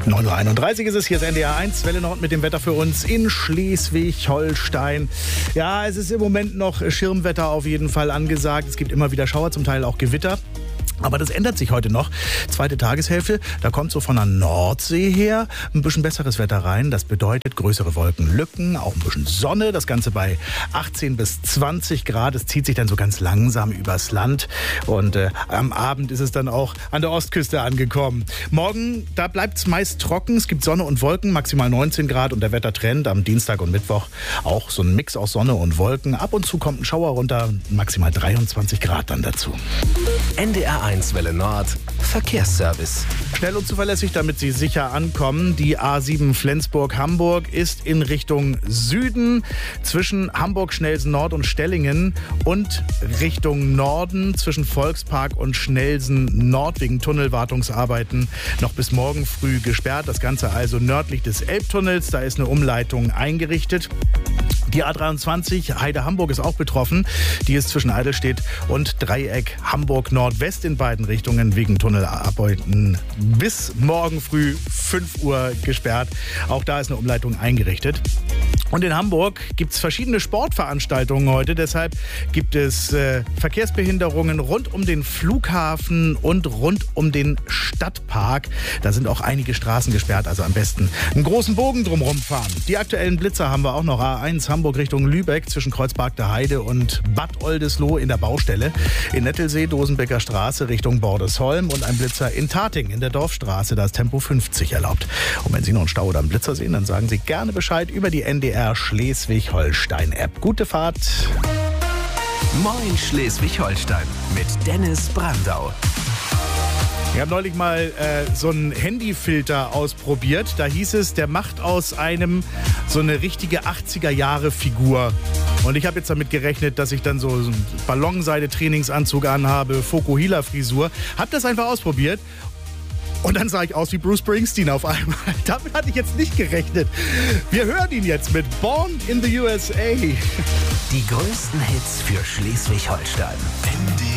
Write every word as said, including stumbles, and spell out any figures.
neun Uhr einunddreißig ist es, hier ist N D R eins, Welle Nord mit dem Wetter für uns in Schleswig-Holstein. Ja, es ist im Moment noch Schirmwetter auf jeden Fall angesagt. Es gibt immer wieder Schauer, zum Teil auch Gewitter. Aber das ändert sich heute noch. Zweite Tageshälfte, da kommt so von der Nordsee her ein bisschen besseres Wetter rein. Das bedeutet größere Wolkenlücken, auch ein bisschen Sonne. Das Ganze bei achtzehn bis zwanzig Grad. Es zieht sich dann so ganz langsam übers Land. Und äh, am Abend ist es dann auch an der Ostküste angekommen. Morgen, da bleibt es meist trocken. Es gibt Sonne und Wolken, maximal neunzehn Grad. Und der Wettertrend am Dienstag und Mittwoch auch so ein Mix aus Sonne und Wolken. Ab und zu kommt ein Schauer runter, maximal dreiundzwanzig Grad dann dazu. N D R eins Welle Nord Verkehrsservice. Schnell und zuverlässig, damit Sie sicher ankommen. Die A sieben Flensburg-Hamburg ist in Richtung Süden zwischen Hamburg-Schnelsen Nord und Stellingen und Richtung Norden zwischen Volkspark und Schnelsen Nord wegen Tunnelwartungsarbeiten noch bis morgen früh gesperrt. Das Ganze also nördlich des Elbtunnels. Da ist eine Umleitung eingerichtet. Die A dreiundzwanzig Heide-Hamburg ist auch betroffen. Die ist zwischen Eidelstedt und Dreieck Hamburg-Nordwest in beiden Richtungen wegen Tunnelarbeiten bis morgen früh fünf Uhr gesperrt. Auch da ist eine Umleitung eingerichtet. Und in Hamburg gibt es verschiedene Sportveranstaltungen heute. Deshalb gibt es äh, Verkehrsbehinderungen rund um den Flughafen und rund um den Stadtpark. Da sind auch einige Straßen gesperrt, also am besten einen großen Bogen drumherum fahren. Die aktuellen Blitzer haben wir auch noch. A eins Hamburg Richtung Lübeck zwischen Kreuzberg der Heide und Bad Oldesloe in der Baustelle. In Nettelsee, Dosenbecker Straße Richtung Bordesholm und ein Blitzer in Tating in der Dorfstraße. Da ist Tempo fünfzig erlaubt. Und wenn Sie noch einen Stau oder einen Blitzer sehen, dann sagen Sie gerne Bescheid über die N D R Schleswig-Holstein-App. Gute Fahrt. Moin Schleswig-Holstein mit Dennis Brandau. Ich habe neulich mal äh, so einen Handyfilter ausprobiert. Da hieß es, der macht aus einem so eine richtige achtziger-Jahre-Figur. Und ich habe jetzt damit gerechnet, dass ich dann so einen Ballonseide-Trainingsanzug anhabe, Fokuhila-Frisur. Hab das einfach ausprobiert. Und dann sah ich aus wie Bruce Springsteen auf einmal. Damit hatte ich jetzt nicht gerechnet. Wir hören ihn jetzt mit Born in the U S A. Die größten Hits für Schleswig-Holstein.